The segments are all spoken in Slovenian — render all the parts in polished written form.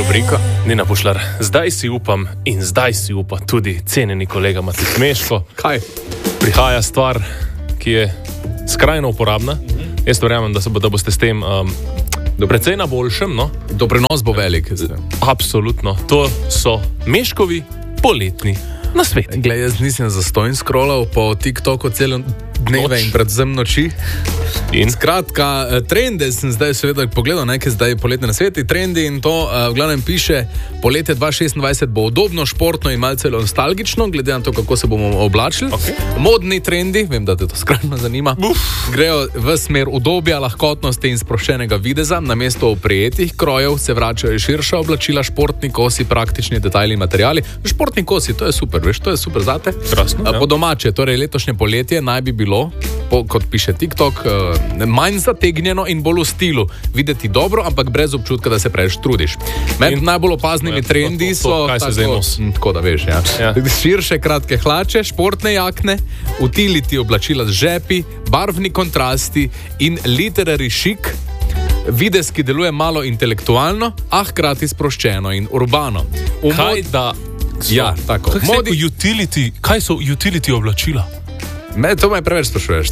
rubriko. Nina Pušlar, zdaj si upam in zdaj si upa tudi cenjeni kolega Matej Meško. Kaj? Prihaja stvar, ki je skrajno uporabna. Jaz verjamem, da boste s tem precej na boljšem. No? Doprinos bo velik. Absolutno. To so Meškovi poletni nasveti. Glej, jaz nisem zastojn scrollal po TikToku celo dneve in predvsem noči. In? Skratka, trende sem zdaj seveda pogledal, nekaj zdaj poletne nasveti, trendi in to v glavnem piše, poletje 2026 bo udobno, športno in malce nostalgično, glede na to, kako se bomo oblačili. Okay. Modni trendi, vem, da te to skrajno zanima, grejo v smer udobja, lahkotnosti in sproščenega videza. Namesto oprijetih krojev se vračajo širša oblačila, športni kosi, praktični detajli in materiali. Športni kosi, to je super, veš, to je super zate. Krasno, ja. Po domače, torej letošnje poletje naj bi bilo, kot piše TikTok, manj zategnjeno in bolj v stilu. Videti dobro, ampak brez občutka, da se preveč trudiš. Med najbolj opaznimi trendi so tako, da veš, širše kratke hlače, športne jakne, utility oblačila z žepi, barvni kontrasti in literary chic, videz, ki deluje malo intelektualno, a hkrati sproščeno in urbano. Ja, tako. Kaj so utility oblačila? To me preveč sprašuješ.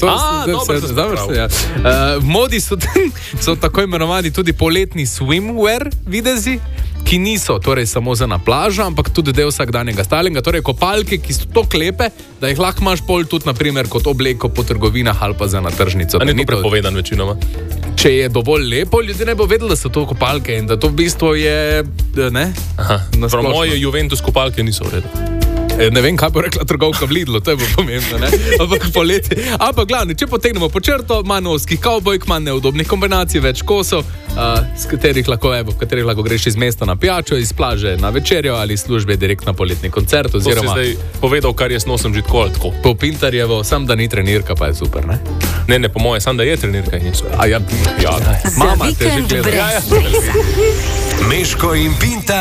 V modi so tako imenovani tudi poletni swimwear videzi, ki niso torej samo za na plažo, ampak tudi del vsakdanjega stylinga, torej kopalke, ki so to klepe, da jih lahko imaš pol tudi naprimer kot obleko po trgovinah ali pa za na tržnico. A ni to prepovedan večinoma? Če je dovolj lepo, ljudje ne bo vedeli, da so to kopalke in da to v bistvu je, ne? Prav moje Juventus kopalke niso v redu. Ne vem, kaj bo rekla trgovka v Lidlu, to je bo pomembno, ne? Ampak poleti. Ampak glavno, če potegnemo po črto, manj ovskih kavbojk, manj neudobnih kombinacij, več kosov, v katerih lahko greš iz mesta na pijačo, iz plaže na večerjo ali iz službe direkt na poletni koncert. Oziroma, to si zdaj povedal, kar jaz nosim že tako ali tako. Po Pintarjevo, sam da ni trenirka, pa je super, ne? Ne, po moje, sam da je trenirka in niso. Mama te že gleda. Meško in Pintar.